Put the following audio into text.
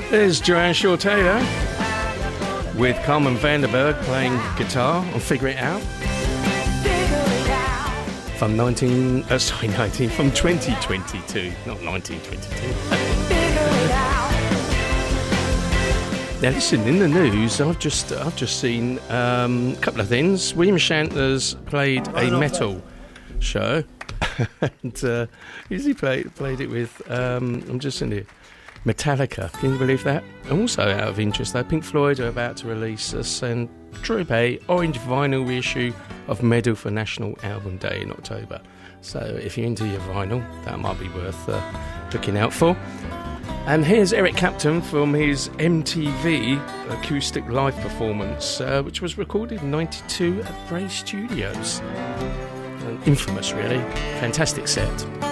There's Joanne Shaw Taylor with Carmen Vanderberg playing guitar on Figure It Out from 2022, not 1922. Now listen, in the news, I've just seen a couple of things. William Shatner's played a metal show, and who's he played it with? I'm just in here. Metallica, can you believe that? Also out of interest though, Pink Floyd are about to release a Saint-Tropez orange vinyl reissue of Medal for National Album Day in October. So if you're into your vinyl, that might be worth looking out for. And here's Eric Clapton from his MTV acoustic live performance, which was recorded in '92 at Bray Studios. Infamous, really. Fantastic set.